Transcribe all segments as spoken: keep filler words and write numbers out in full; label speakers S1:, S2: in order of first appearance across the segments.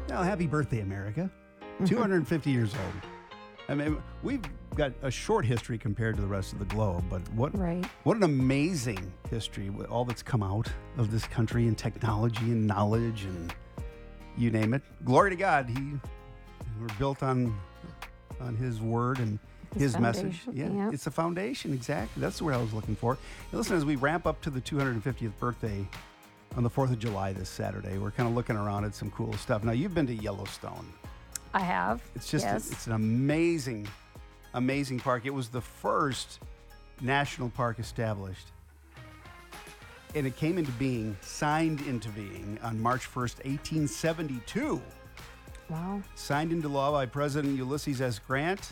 S1: Well, happy birthday, America. two hundred fifty years old. I mean, we've got a short history compared to the rest of the globe, but what
S2: Right.
S1: what an amazing history with all that's come out of this country and technology and knowledge and you name it. Glory to God. He we're built on on his word and his,
S2: His
S1: message.
S2: foundation,
S1: Yeah,
S2: yep.
S1: it's a foundation, exactly. That's the word I was looking for. Now, listen, as we ramp up to the two hundred fiftieth birthday on the fourth of July this Saturday, we're kind of looking around at some cool stuff. Now, you've been to Yellowstone.
S2: I have.
S1: It's just,
S2: yes.
S1: it's an amazing, amazing park. It was the first national park established. And it came into being, signed into being on March first, eighteen seventy-two.
S2: Wow.
S1: Signed into law by President Ulysses S. Grant.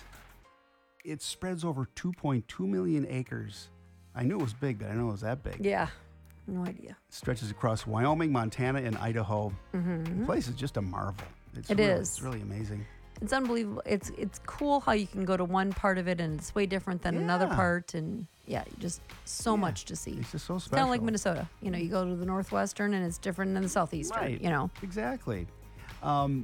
S1: It spreads over two point two million acres. I knew it was big, but I didn't know it was that big.
S2: Yeah. No idea.
S1: Stretches across Wyoming, Montana, and Idaho. The place is just a marvel. It's
S2: It
S1: really,
S2: is.
S1: It's really amazing.
S2: It's unbelievable. It's it's cool how you can go to one part of it and it's way different than another
S1: Yeah.
S2: part, and yeah, just so
S1: Yeah.
S2: much to see.
S1: It's just so
S2: It's
S1: special.
S2: kind of like Minnesota. You know, you go to the northwestern and it's different than the southeastern.
S1: Right.
S2: You know.
S1: Exactly. Um,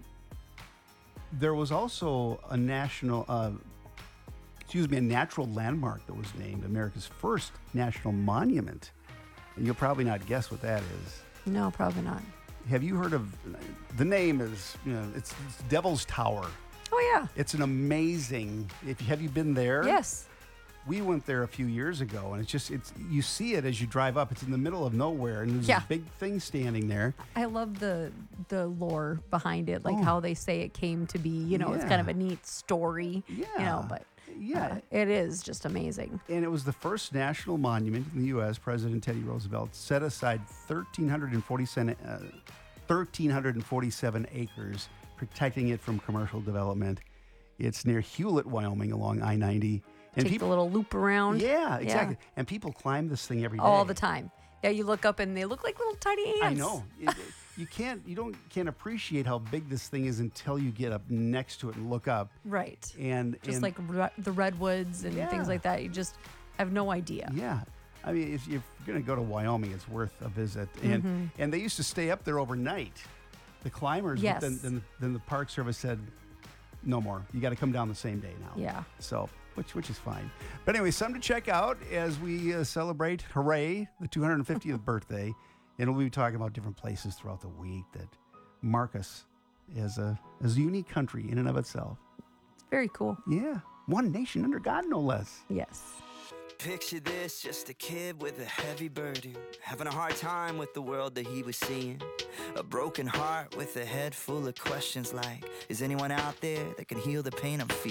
S1: there was also a national, uh, excuse me, a natural landmark that was named America's first national monument. And you'll probably not guess what that is.
S2: No, probably not.
S1: Have you heard of, the name is, you know, it's, it's Devil's Tower.
S2: Oh yeah.
S1: It's an amazing, if you, have you been there?
S2: Yes.
S1: We went there a few years ago, and it's just, it's you see it as you drive up. It's in the middle of nowhere, and there's
S2: Yeah.
S1: this big thing standing there.
S2: I love the the lore behind it, like
S1: Oh.
S2: how they say it came to be. You know, it's kind of
S1: Yeah.
S2: a neat story. You
S1: Yeah.
S2: know, but
S1: Yeah.
S2: uh, it is just amazing.
S1: And it was the first national monument in the U S. President Teddy Roosevelt set aside one thousand three hundred forty-seven, uh, one thousand three hundred forty-seven acres, protecting it from commercial development. It's near Hewlett, Wyoming, along I ninety. And
S2: Take the little loop around.
S1: yeah, exactly. And people climb this thing every day.
S2: All the time. Yeah, you look up and they look like little tiny ants.
S1: I know. It- it- you can't, you don't, can't appreciate how big this thing is until you get up next to it and look up.
S2: Right.
S1: And
S2: Just
S1: and,
S2: like re- the redwoods and
S1: Yeah.
S2: things like that. You just have no idea.
S1: Yeah. I mean, if you're going to go to Wyoming, it's worth a visit. And
S2: Mm-hmm.
S1: and they used to stay up there overnight. The climbers, but
S2: Yes.
S1: then, then, then the Park Service said, no more. You got to come down the same day now.
S2: Yeah.
S1: So, which which is fine. But anyway, something to check out as we uh, celebrate, hooray, the two hundred fiftieth birthday. And we'll be talking about different places throughout the week that mark us as a, as a unique country in and of itself.
S2: It's very cool.
S1: Yeah. One nation under God, no less.
S2: Yes.
S3: Picture this, just a kid with a heavy burden, having a hard time with the world that he was seeing. A broken heart with a head full of questions like, is anyone out there that can heal the pain I'm feeling?